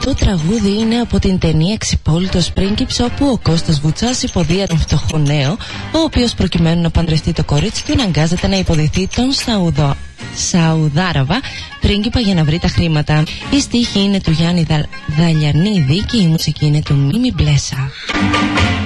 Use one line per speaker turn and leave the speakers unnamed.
Το τραγούδι είναι από την ταινία Ξυπόλυτος πρίγκιπς, όπου ο Κώστας Βουτσάς υποδία τον φτωχό νέο, ο οποίος προκειμένου να παντρευτεί το κορίτσι του αναγκάζεται να υποδηθεί τον Σαουδάραβα πρίγκιπα για να βρει τα χρήματα. Η στίχη είναι του Γιάννη Δαλιανίδη και η μουσική είναι του Μίμη Μπλέσα.